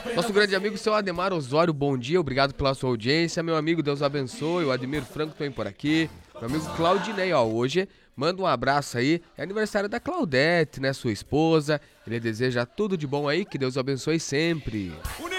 Nosso grande amigo, seu Ademar Osório, bom dia, obrigado pela sua audiência. Meu amigo, Deus abençoe, o Ademir Franco também por aqui. Meu amigo Claudinei, ó, hoje manda um abraço aí, é aniversário da Claudete, né, sua esposa. Ele deseja tudo de bom aí, que Deus abençoe sempre.